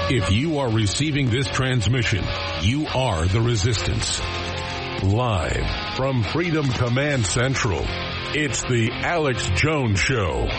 If you are receiving this transmission, you are the Resistance. Live from Freedom Command Central, it's the Alex Jones Show.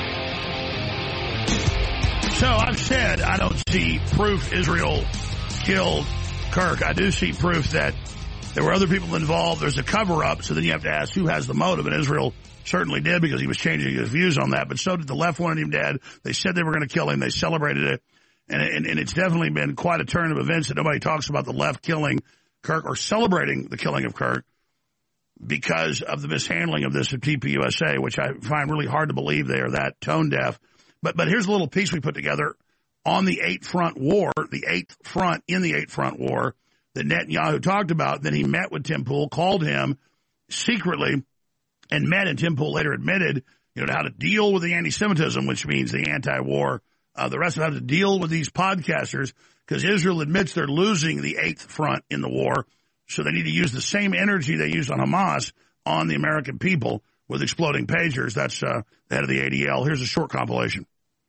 So I've said I don't see proof Israel killed Kirk. I do see proof that there were other people involved. There's a cover-up, so then you have to ask who has the motive, and Israel certainly did because he was changing his views on that, but so did the left wanted him dead. They said they were going to kill him. They celebrated it, and it's definitely been quite a turn of events that nobody talks about the left killing Kirk or celebrating the killing of Kirk because of the mishandling of this at TPUSA, which I find really hard to believe they are that tone deaf. But here's a little piece we put together on the eighth front war, the eighth front in the eighth front war that Netanyahu talked about. Then he met with Tim Pool, called him secretly, and met, and Tim Pool later admitted, how to deal with the anti-Semitism, which means the anti-war. The rest of it, how to deal with these podcasters, because Israel admits they're losing the eighth front in the war, so they need to use the same energy they used on Hamas on the American people with exploding pagers. That's the head of the ADL. Here's a short compilation.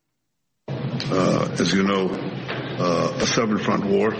As you know, a seven-front war,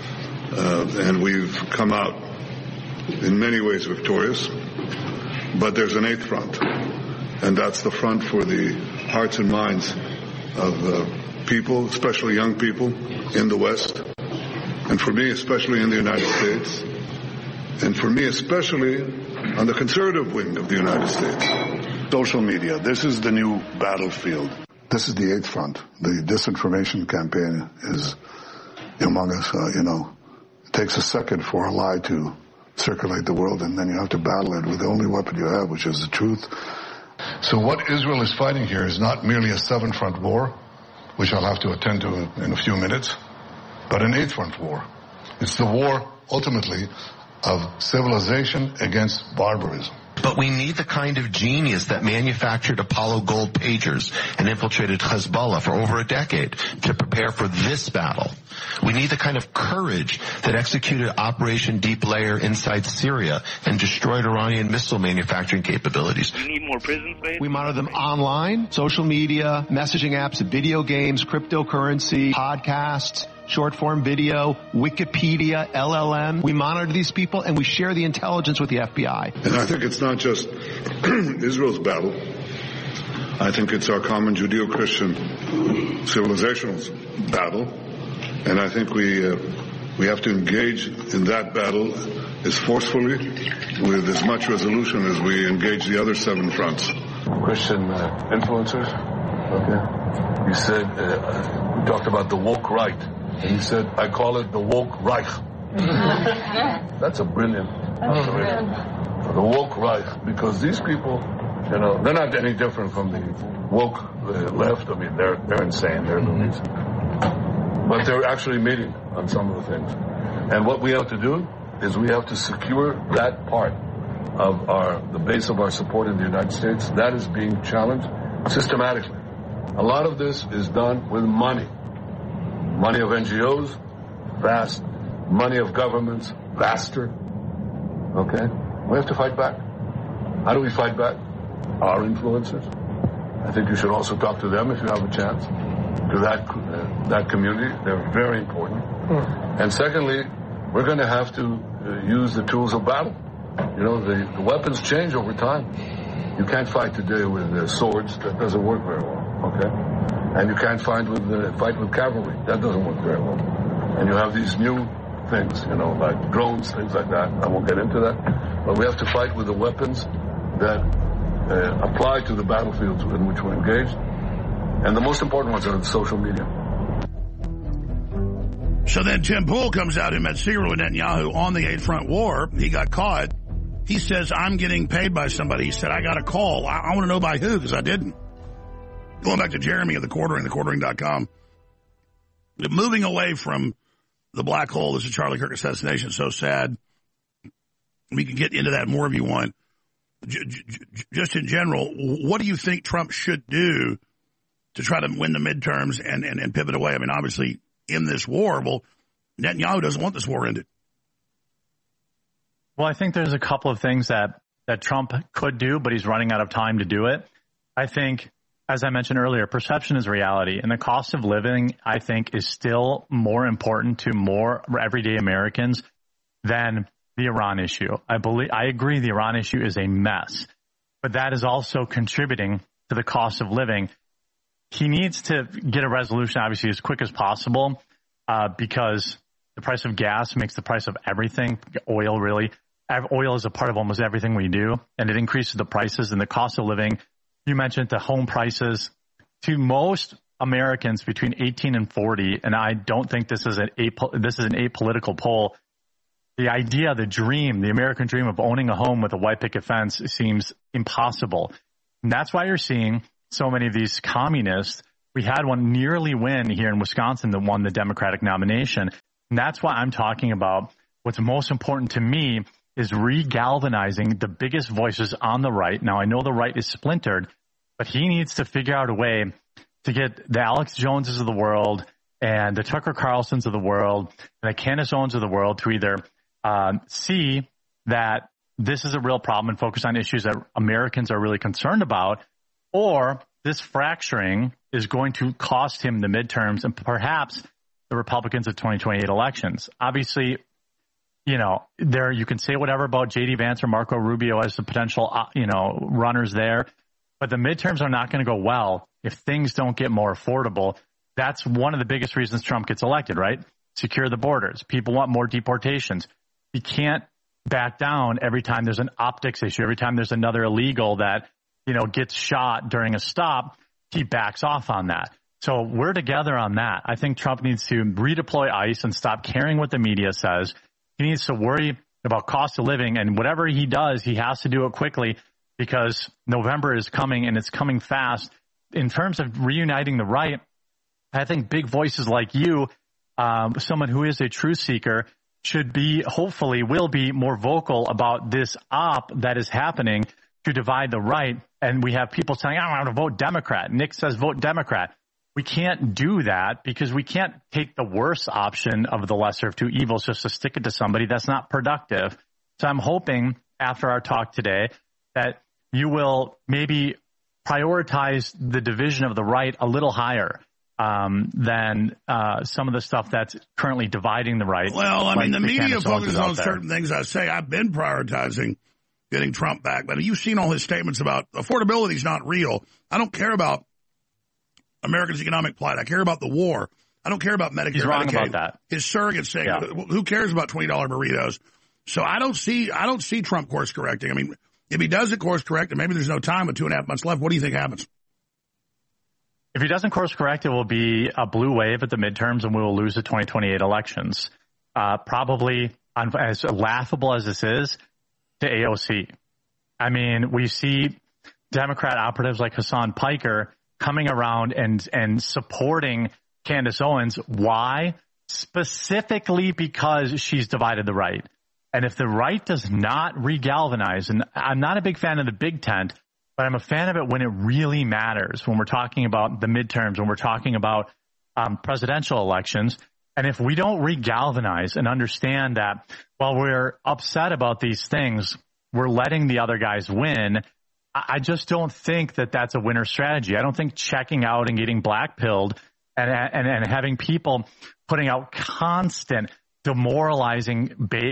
and we've come out in many ways victorious, but there's an eighth front, and that's the front for the hearts and minds of people, especially young people in the West, and for me, especially in the United States, and for me, especially on the conservative wing of the United States. Social media, this is the new battlefield. This is the eighth front. The disinformation campaign is among us, It takes a second for a lie to circulate the world, and then you have to battle it with the only weapon you have, which is the truth. So what Israel is fighting here is not merely a seven-front war, which I'll have to attend to in a few minutes, but an eighth-front war. It's the war, ultimately, of civilization against barbarism. But we need the kind of genius that manufactured Apollo gold pagers and infiltrated Hezbollah for over a decade to prepare for this battle. We need the kind of courage that executed Operation Deep Layer inside Syria and destroyed Iranian missile manufacturing capabilities. We need more prison space. We monitor them online, social media, messaging apps, video games, cryptocurrency, podcasts, short-form video, Wikipedia, LLM. We monitor these people, and we share the intelligence with the FBI. And I think it's not just Israel's battle. I think it's our common Judeo-Christian civilizational battle. And I think we have to engage in that battle as forcefully, with as much resolution as we engage the other seven fronts. Christian influencers, okay. You said, we talked about the woke right. And he said, I call it the woke Reich. That's a brilliant story. The woke Reich, because these people, they're not any different from the woke left. I mean, they're insane. They're loonies. But they're actually meeting on some of the things. And what we have to do is we have to secure that part of the base of our support in the United States. That is being challenged systematically. A lot of this is done with money. Money of NGOs, vast. Money of governments, vaster. Okay? We have to fight back. How do we fight back? Our influencers. I think you should also talk to them if you have a chance. To that community, they're very important. And secondly, we're going to have to use the tools of battle. The weapons change over time. You can't fight today with swords. That doesn't work very well. Okay? And you can't fight with cavalry. That doesn't work very well. And you have these new things, like drones, things like that. I won't get into that. But we have to fight with the weapons that apply to the battlefields in which we're engaged. And the most important ones are the social media. So then Tim Pool comes out and met secretly with Netanyahu on the eighth front war. He got caught. He says, I'm getting paid by somebody. He said, I got a call. I want to know by who, because I didn't. Going back to Jeremy of The Quartering, thequartering.com. Moving away from the black hole, this is Charlie Kirk assassination, so sad. We can get into that more if you want. Just in general, what do you think Trump should do to try to win the midterms and pivot away? I mean, obviously, in this war, Netanyahu doesn't want this war ended. Well, I think there's a couple of things that Trump could do, but he's running out of time to do it. I think as I mentioned earlier, perception is reality. And the cost of living, I think, is still more important to more everyday Americans than the Iran issue. I agree the Iran issue is a mess, but that is also contributing to the cost of living. He needs to get a resolution, obviously, as quick as possible, because the price of gas makes the price of everything, oil really. Oil is a part of almost everything we do, and it increases the prices and the cost of living. You mentioned the home prices. To most Americans between 18 and 40, and I don't think this is an apolitical poll, the idea, the dream, the American dream of owning a home with a white picket fence seems impossible. And that's why you're seeing so many of these communists. We had one nearly win here in Wisconsin that won the Democratic nomination. And that's why I'm talking about what's most important to me is regalvanizing the biggest voices on the right. Now, I know the right is splintered, but he needs to figure out a way to get the Alex Joneses of the world and the Tucker Carlsons of the world and the Candace Owens of the world to either see that this is a real problem and focus on issues that Americans are really concerned about, or this fracturing is going to cost him the midterms and perhaps the Republicans of 2028 elections. Obviously, you know, you can say whatever about J.D. Vance or Marco Rubio as the potential, runners there, but the midterms are not going to go well if things don't get more affordable. That's one of the biggest reasons Trump gets elected, right? Secure the borders. People want more deportations. You can't back down every time there's an optics issue, every time there's another illegal that, gets shot during a stop, he backs off on that. So we're together on that. I think Trump needs to redeploy ICE and stop caring what the media says. He needs to worry about cost of living, and whatever he does, he has to do it quickly because November is coming and it's coming fast. In terms of reuniting the right, I think big voices like you, someone who is a truth seeker, will be more vocal about this op that is happening to divide the right. And we have people saying, I want to vote Democrat. Nick says vote Democrat. We can't do that because we can't take the worst option of the lesser of two evils just to stick it to somebody. That's not productive. So I'm hoping after our talk today that you will maybe prioritize the division of the right a little higher than some of the stuff that's currently dividing the right. Well, I mean, the media focuses on certain things. I say I've been prioritizing getting Trump back, but you've seen all his statements about affordability is not real. I don't care about Americans' economic plight. I care about the war. I don't care about Medicare. He's wrong Medicaid. about that. His surrogates say, who cares about $20 burritos? So I don't see Trump course correcting. I mean, if he doesn't course correct, and maybe there's no time with 2.5 months left, what do you think happens? If he doesn't course correct, it will be a blue wave at the midterms, and we will lose the 2028 elections. Probably, as laughable as this is, to AOC. I mean, we see Democrat operatives like Hassan Piker coming around and supporting Candace Owens. Why? Specifically because she's divided the right. And if the right does not regalvanize, and I'm not a big fan of the big tent, but I'm a fan of it when it really matters, when we're talking about the midterms, when we're talking about presidential elections. And if we don't regalvanize and understand that while we're upset about these things, we're letting the other guys win, I just don't think that that's a winner strategy. I don't think checking out and getting blackpilled and having people putting out constant demoralizing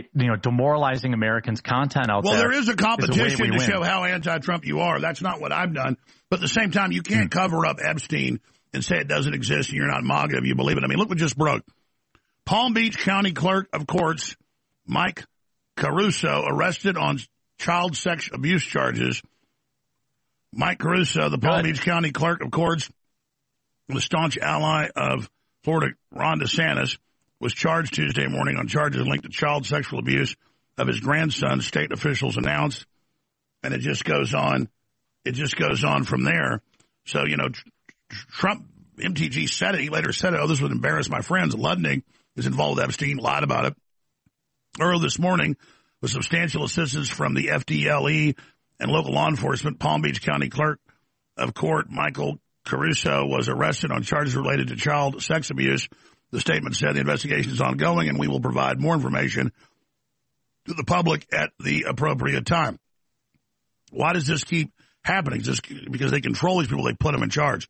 Americans' content out there. Well, there is a competition to show how anti-Trump you are. That's not what I've done. But at the same time, you can't cover up Epstein and say it doesn't exist and you're not MAGA if you believe it. I mean, look what just broke. Palm Beach County Clerk of Courts Mike Caruso arrested on child sex abuse charges. Mike Caruso, the Palm Beach County Clerk of Courts, the staunch ally of Florida Ron DeSantis, was charged Tuesday morning on charges linked to child sexual abuse of his grandson, state officials announced. And it just goes on. It just goes on from there. So, Trump, MTG said it. He later said it. Oh, this would embarrass my friends. Ludnig is involved with Epstein, lied about it. Early this morning, with substantial assistance from the FDLE and local law enforcement, Palm Beach County Clerk of Court Michael Caruso was arrested on charges related to child sex abuse. The statement said the investigation is ongoing and we will provide more information to the public at the appropriate time. Why does this keep happening just because they control these people. They put them in charge.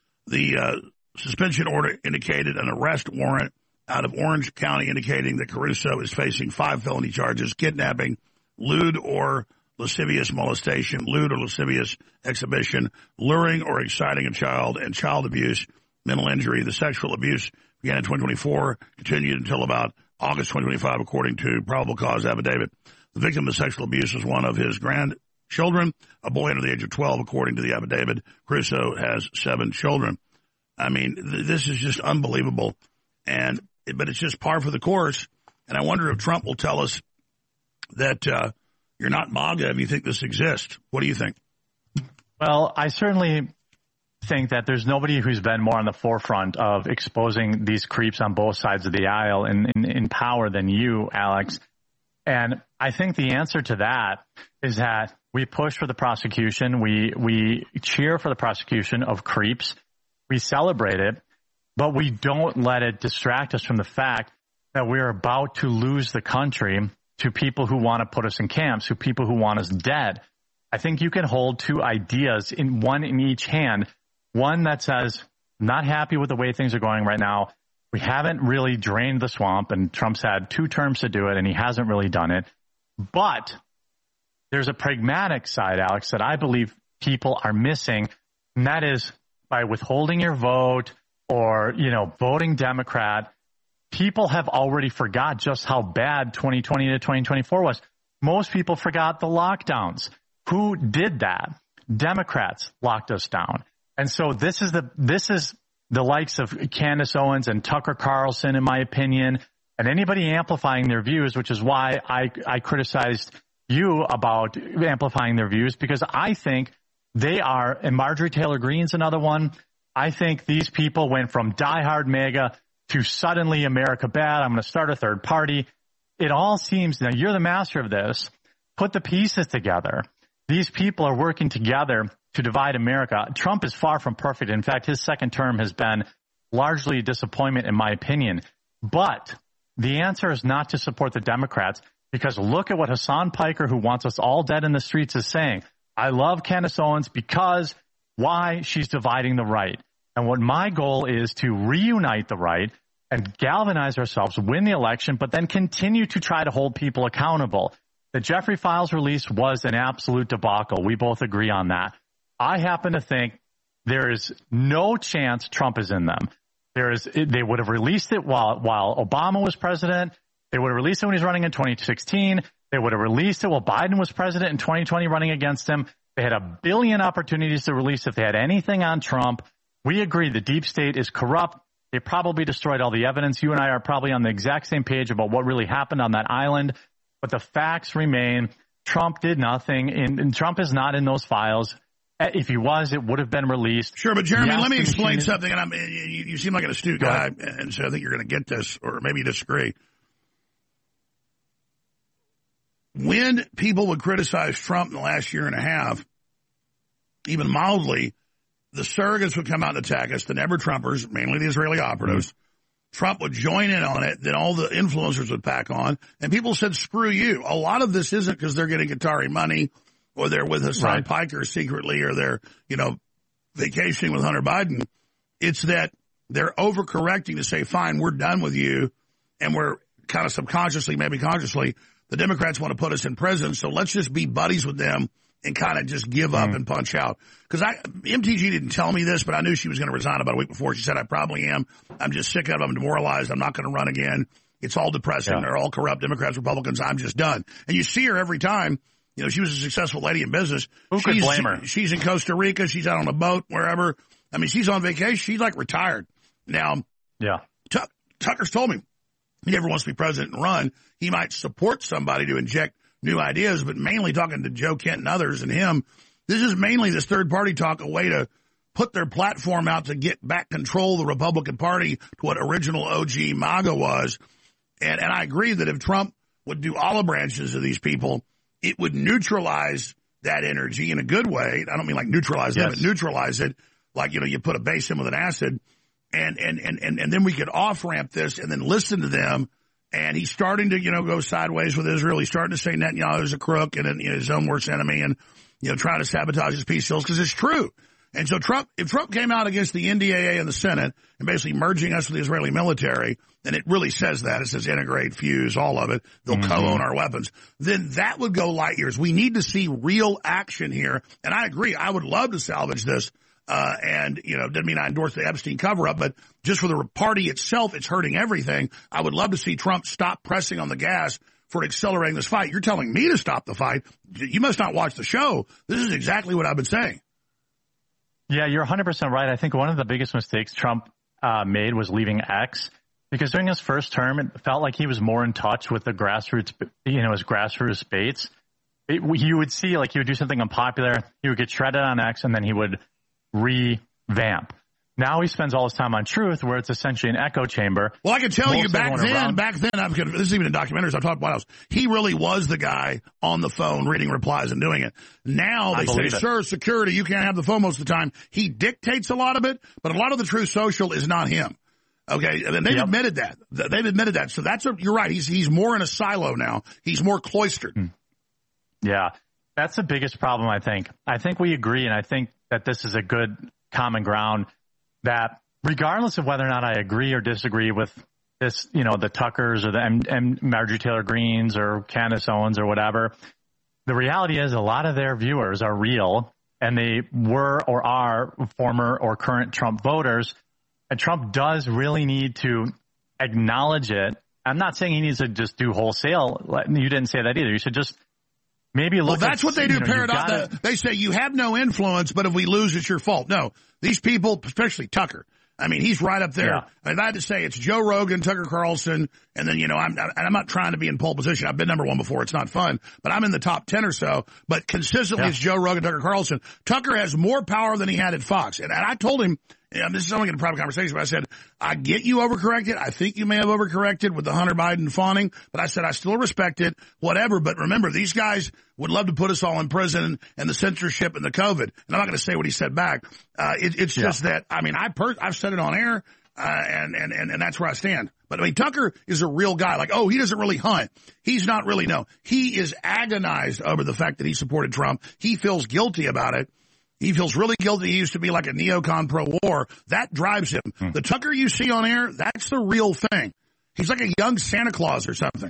The suspension order indicated an arrest warrant out of Orange County indicating that Caruso is facing 5 felony charges: kidnapping, lewd or lascivious molestation, lewd or lascivious exhibition, luring or exciting a child, and child abuse, mental injury. The sexual abuse began in 2024, continued until about August 2025, according to probable cause affidavit. The victim of sexual abuse was one of his grandchildren, a boy under the age of 12, according to the affidavit. Caruso has 7 children. I mean, this is just unbelievable. But it's just par for the course. And I wonder if Trump will tell us that you're not MAGA if you think this exists. What do you think? Well, I certainly think that there's nobody who's been more on the forefront of exposing these creeps on both sides of the aisle in power than you, Alex. And I think the answer to that is that we push for the prosecution. We cheer for the prosecution of creeps. We celebrate it, but we don't let it distract us from the fact that we're about to lose the country to people who want to put us in camps, to people who want us dead. I think you can hold 2 ideas, one in each hand. One that says, not happy with the way things are going right now. We haven't really drained the swamp, and Trump's had 2 terms to do it, and he hasn't really done it. But there's a pragmatic side, Alex, that I believe people are missing, and that is by withholding your vote or, voting Democrat, people have already forgot just how bad 2020 to 2024 was. Most people forgot the lockdowns. Who did that? Democrats locked us down. And so this is the likes of Candace Owens and Tucker Carlson, in my opinion, and anybody amplifying their views, which is why I criticized you about amplifying their views, because I think they are, and Marjorie Taylor Greene's another one, I think these people went from diehard MAGA to suddenly America bad, I'm going to start a third party. It all seems, now you're the master of this, put the pieces together. These people are working together to divide America. Trump is far from perfect. In fact, his second term has been largely a disappointment, in my opinion. But the answer is not to support the Democrats, because look at what Hassan Piker, who wants us all dead in the streets, is saying. I love Candace Owens because why? She's dividing the right. And what my goal is to reunite the right and galvanize ourselves, win the election, but then continue to try to hold people accountable. The Jeffrey Files release was an absolute debacle. We both agree on that. I happen to think there is no chance Trump is in them. They would have released it while Obama was president. They would have released it when he was running in 2016. They would have released it while Biden was president in 2020 running against him. They had a billion opportunities to release if they had anything on Trump. We agree the deep state is corrupt. They probably destroyed all the evidence. You and I are probably on the exact same page about what really happened on that island. But the facts remain. Trump did nothing, and Trump is not in those files. If he was, it would have been released. Sure, but Jeremy, let me explain something. And you seem like an astute guy, and so I think you're going to get this, or maybe you disagree. When people would criticize Trump in the last year and a half, even mildly, the surrogates would come out and attack us, the never-Trumpers, mainly the Israeli operatives. Trump would join in on it, then all the influencers would pack on, and people said, screw you. A lot of this isn't because they're getting Qatari money, or they're with Hassan Piker secretly, or they're, vacationing with Hunter Biden. It's that they're overcorrecting to say, fine, we're done with you, and we're kind of subconsciously, maybe consciously, the Democrats want to put us in prison, so let's just be buddies with them and kind of just give up and punch out. Because MTG didn't tell me this, but I knew she was going to resign about a week before. She said, I probably am. I'm just sick of it. I'm demoralized. I'm not going to run again. It's all depressing. Yeah. They're all corrupt, Democrats, Republicans. I'm just done. And you see her every time. She was a successful lady in business. Who could blame her? She's in Costa Rica. She's out on a boat, wherever. I mean, she's on vacation. She's like retired. Now, Tucker's told me he never wants to be president and run. He might support somebody to inject new ideas, but mainly talking to Joe Kent and others and him, this is mainly this third party talk, a way to put their platform out to get back control of the Republican Party to what original OG MAGA was. And I agree that if Trump would do olive branches of these people, it would neutralize that energy in a good way. I don't mean like neutralize them, but neutralize it. Like, you put a base in with an acid and then we could off ramp this and then listen to them. And he's starting to, go sideways with Israel. He's starting to say Netanyahu is a crook and his own worst enemy. And trying to sabotage his peace deals, because it's true. And so if Trump came out against the NDAA in the Senate and basically merging us with the Israeli military, and it really says that, it says integrate, fuse, all of it, they'll co-own our weapons, then that would go light years. We need to see real action here. And I agree. I would love to salvage this. Doesn't mean I endorse the Epstein cover-up, but just for the party itself, it's hurting everything. I would love to see Trump stop pressing on the gas for accelerating this fight. You're telling me to stop the fight. You must not watch the show. This is exactly what I've been saying. Yeah, you're 100% right. I think one of the biggest mistakes Trump made was leaving X, because during his first term, it felt like he was more in touch with the grassroots, his grassroots base. You would see, like, he would do something unpopular, he would get shredded on X, and then he would revamp. Now he spends all his time on Truth, where it's essentially an echo chamber. Well, I can tell you back then, this is even in documentaries, I've talked about else. He really was the guy on the phone reading replies and doing it. Now they say, sir, security, you can't have the phone most of the time. He dictates a lot of it, but a lot of the Truth Social is not him. Okay, and they've admitted that. They've admitted that. So you're right. He's more in a silo now. He's more cloistered. Yeah, that's the biggest problem, I think. I think we agree, and I think that this is a good common ground, that regardless of whether or not I agree or disagree with this, the Tuckers or the Marjorie Taylor Greens or Candace Owens or whatever, the reality is a lot of their viewers are real, and they were or are former or current Trump voters. And Trump does really need to acknowledge it. I'm not saying he needs to just do wholesale. You didn't say that either. You should just maybe look. Well, that's what they do. Paradox. They say you have no influence, but if we lose, it's your fault. No, these people, especially Tucker. I mean, he's right up there. Yeah. I'd like to say it's Joe Rogan, Tucker Carlson, and then, I'm not trying to be in pole position. I've been number one before. It's not fun, but I'm in the top 10 or so. But consistently, It's Joe Rogan, Tucker Carlson. Tucker has more power than he had at Fox. And I told him, this is only in a private conversation, but I said, I get you overcorrected. I think you may have overcorrected with the Hunter Biden fawning, but I said, I still respect it, whatever. But remember, these guys would love to put us all in prison and the censorship and the COVID. And I'm not going to say what he said back. It's just that, I've said it on air, and that's where I stand. But Tucker is a real guy. Like, he doesn't really hunt. He's not really, no. He is agonized over the fact that he supported Trump. He feels guilty about it. He feels really guilty. He used to be like a neocon pro-war. That drives him. The Tucker you see on air, that's the real thing. He's like a young Santa Claus or something.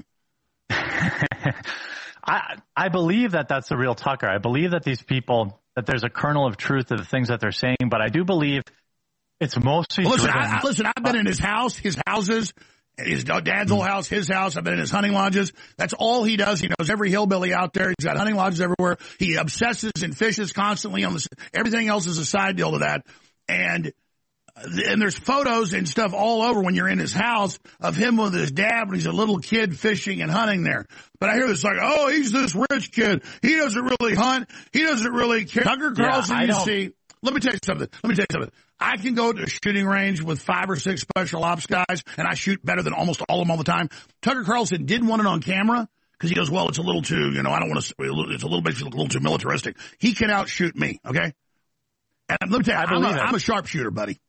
I believe that that's the real Tucker. I believe that these people, that there's a kernel of truth to the things that they're saying, but I do believe it's mostly listen, I've been in his house, his houses, his dad's old house, his house. I've been in his hunting lodges. That's all he does. He knows every hillbilly out there. He's got hunting lodges everywhere. He obsesses and fishes constantly on this. Everything else is a side deal to that. And there's photos and stuff all over when you're in his house of him with his dad when he's a little kid fishing and hunting there. But I hear this like, he's this rich kid. He doesn't really hunt. He doesn't really care. Tucker Carlson, you see. Let me tell you something. I can go to a shooting range with 5 or 6 special ops guys, and I shoot better than almost all of them all the time. Tucker Carlson didn't want it on camera because he goes, well, it's a little too, I don't want to, it's a little too militaristic. He can outshoot me, okay? And let me tell you, I'm a sharpshooter, buddy.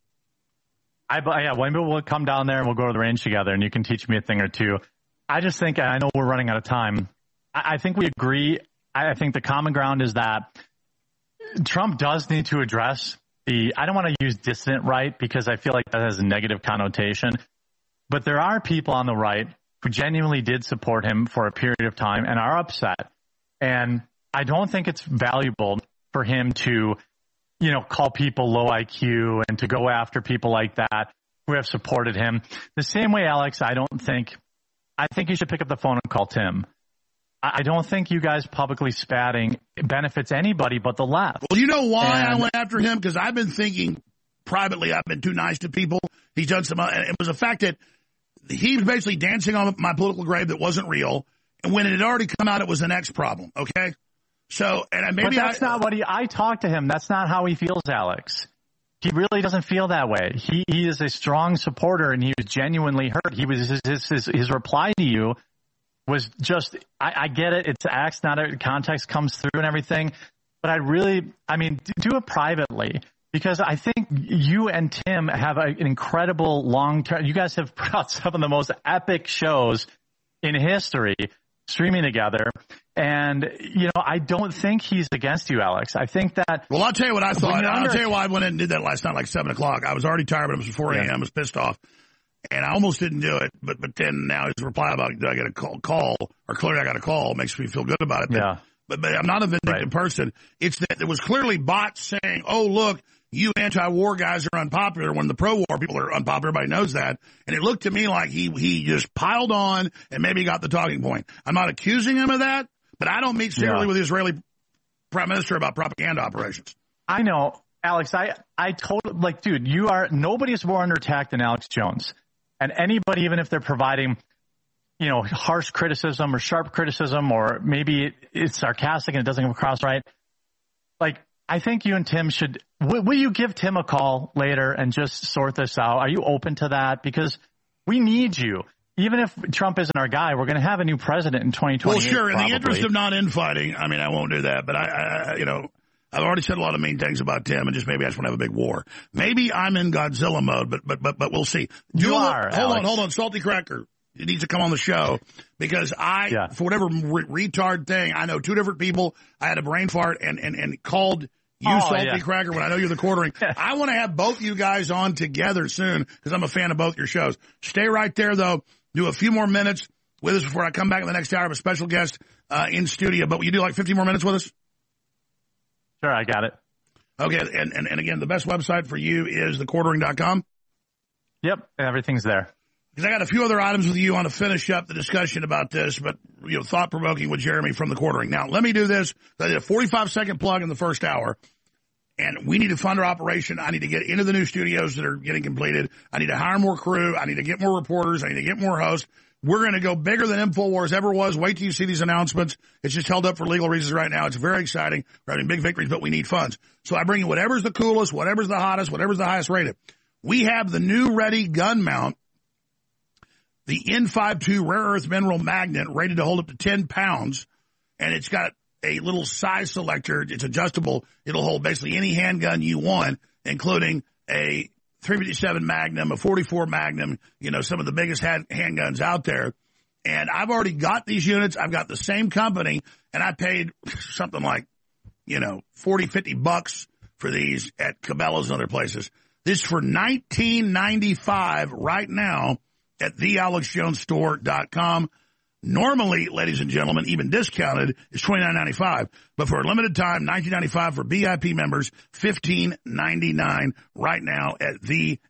When we'll come down there and we'll go to the range together, and you can teach me a thing or two. I just think, I know we're running out of time. I think we agree. I think the common ground is that Trump does need to address I don't want to use dissident right because I feel like that has a negative connotation, but there are people on the right who genuinely did support him for a period of time and are upset. And I don't think it's valuable for him to, call people low IQ and to go after people like that who have supported him. The same way, Alex, I think you should pick up the phone and call Tim. I don't think you guys publicly spatting benefits anybody but the left. Well, you know why I went after him? Because I've been thinking privately I've been too nice to people. He's done some, and it was the fact that he was basically dancing on my political grave that wasn't real. And when it had already come out, it was the next problem. Okay. So, and maybe but that's not what I talked to him. That's not how he feels, Alex. He really doesn't feel that way. He is a strong supporter, and he was genuinely hurt. He was his reply to you was just, I get it. It's acts, not a context comes through and everything. But do it privately, because I think you and Tim have an incredible long-term, you guys have put out some of the most epic shows in history. streaming together. And, I don't think he's against you, Alex. I think that... Well, I'll tell you what I thought. I'll tell you why I went in and did that last night, like 7 o'clock. I was already tired, but it was 4 a.m. I was pissed off. And I almost didn't do it. But then now his reply about, did I get a call? Or clearly I got a call. Makes me feel good about it. But I'm not a vindictive person. It's that there was clearly bots saying, oh, look, you anti-war guys are unpopular when the pro-war people are unpopular. Everybody knows that. And it looked to me like he just piled on and maybe got the talking point. I'm not accusing him of that. But I don't meet secretly with the Israeli prime minister about propaganda operations. I know, Alex. I totally dude. Nobody is more under attack than Alex Jones, and anybody, even if they're providing, harsh criticism or sharp criticism, or maybe it's sarcastic and it doesn't come across right. I think you and Tim should. Will you give Tim a call later and just sort this out? Are you open to that? Because we need you. Even if Trump isn't our guy, we're going to have a new president in 2028. Well, sure. Probably. In the interest of not infighting, I won't do that. But I've already said a lot of mean things about Tim, and just maybe I just want to have a big war. Maybe I'm in Godzilla mode, but we'll see. Hold on, Salty Cracker. You need to come on the show because for whatever retard thing, I know 2 different people. I had a brain fart and called you Salty Cracker when I know you're the quartering. I want to have both you guys on together soon because I'm a fan of both your shows. Stay right there, though. Do a few more minutes with us before I come back in the next hour. I have a special guest in studio. But will you do 15 more minutes with us? Sure, I got it. Okay, and again, the best website for you is thequartering.com? Yep, everything's there. Because I got a few other items with you. I want to finish up the discussion about this, but thought-provoking with Jeremy from the Quartering. Now, let me do this. I did a 45-second plug in the first hour. And we need to fund our operation. I need to get into the new studios that are getting completed. I need to hire more crew. I need to get more reporters. I need to get more hosts. We're going to go bigger than InfoWars ever was. Wait till you see these announcements. It's just held up for legal reasons right now. It's very exciting. We're having big victories, but we need funds. So I bring you whatever's the coolest, whatever's the hottest, whatever's the highest rated. We have the new ready gun mount, the N52 rare earth mineral magnet, rated to hold up to 10 pounds. And it's got a little size selector. It's adjustable. It'll hold basically any handgun you want, including a 357 Magnum, a 44 Magnum, some of the biggest handguns out there. And I've already got these units. I've got the same company, and I paid something like, $40, $50 for these at Cabela's and other places. This is for $19.95 right now at thealexjonesstore.com. Normally, ladies and gentlemen, even discounted, is $29.95. But for a limited time, $19.95 for VIP members, $15.99 right now at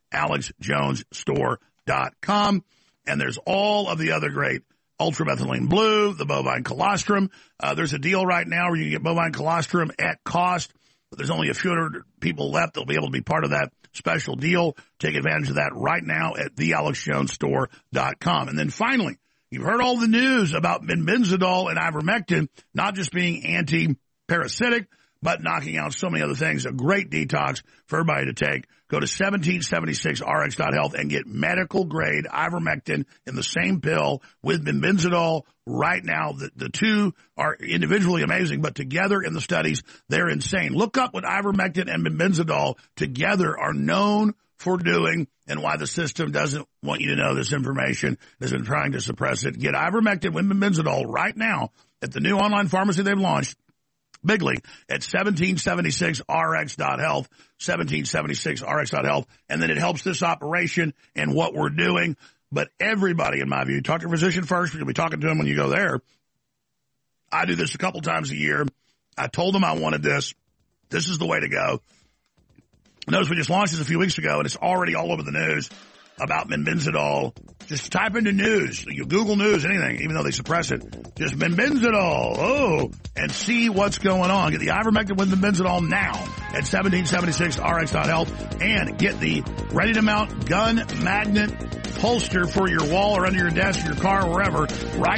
thealexjonesstore.com. And there's all of the other great ultramethylene blue, the bovine colostrum. There's a deal right now where you can get bovine colostrum at cost. But there's only a few hundred people left that'll be able to be part of that special deal. Take advantage of that right now at thealexjonesstore.com. And then finally, you've heard all the news about benzidol and ivermectin not just being anti-parasitic, but knocking out so many other things. A great detox for everybody to take. Go to 1776rx.health and get medical-grade ivermectin in the same pill with benzidol right now. The two are individually amazing, but together in the studies, they're insane. Look up what ivermectin and benzidol together are known for doing and why the system doesn't want you to know this information, has been trying to suppress it. Get ivermectin with benzidol right now at the new online pharmacy they've launched, bigly, at 1776rx.health, 1776rx.health, and then it helps this operation and what we're doing. But everybody, in my view, talk to your physician first. You'll be talking to him when you go there. I do this a couple times a year. I told them I wanted this. This is the way to go. Notice we just launched this a few weeks ago, and it's already all over the news about benzidol. Just type into news. You Google news, anything, even though they suppress it. Just benzidol, and see what's going on. Get the ivermectin with benzidol now at 1776rx.health and get the ready-to-mount gun magnet holster for your wall or under your desk, your car, wherever, right